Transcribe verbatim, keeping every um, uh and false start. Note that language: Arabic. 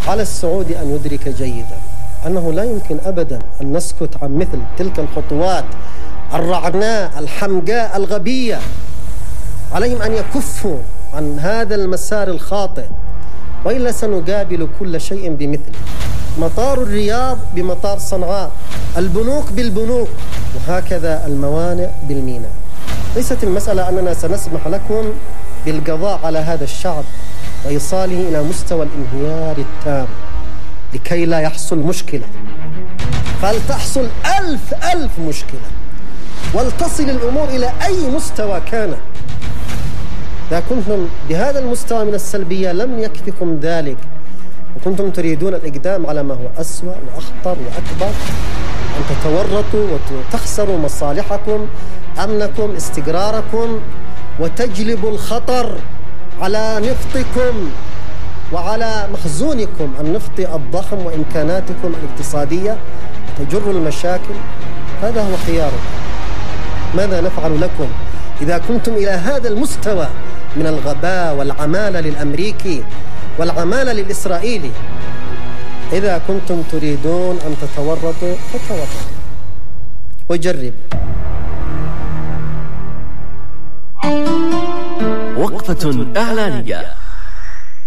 على السعودي أن يدرك جيدا أنه لا يمكن أبدا أن نسكت عن مثل تلك الخطوات الرعناء الحمقاء الغبية. عليهم أن يكفوا عن هذا المسار الخاطئ، وإلا سنقابل كل شيء بمثله. مطار الرياض بمطار صنعاء، البنوك بالبنوك، وهكذا الموانئ بالميناء. ليست المسألة أننا سنسمح لكم بالقضاء على هذا الشعب وإيصاله إلى مستوى الانهيار التام لكي لا يحصل مشكلة، فلتحصل ألف ألف مشكلة ولتصل الأمور إلى أي مستوى كان. إذا كنتم بهذا المستوى من السلبية لم يكفكم ذلك وكنتم تريدون الإقدام على ما هو أسوأ وأخطر وأكبر، أن تتورطوا وتخسروا مصالحكم، أمنكم، استقراركم، وتجلبوا الخطر على نفطكم وعلى مخزونكم النفطي الضخم وإمكاناتكم الاقتصادية، تجر المشاكل. هذا هو خياركم. ماذا نفعل لكم إذا كنتم إلى هذا المستوى من الغباء والعمالة للأمريكي والعمالة للإسرائيلي؟ إذا كنتم تريدون أن تتورطوا فتورطوا وجربوا. وقفة إعلانية.